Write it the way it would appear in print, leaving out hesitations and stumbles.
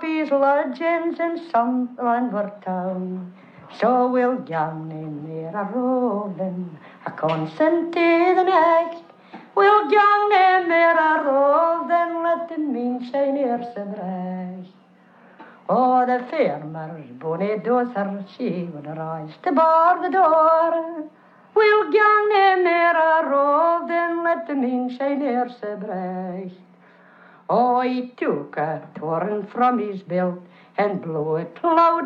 his lodgings in some landward town. So we'll gang nae meer a roving, a consent to the next. We'll gang nae meer a roving, let the moonshine e'er se brecht. Oh, the farmer's bonny daughter, she would rise to bar the door. We'll gang nae meer a roving, let the moonshine e'er se brecht. Oh, he took a torn from his belt and blew it loud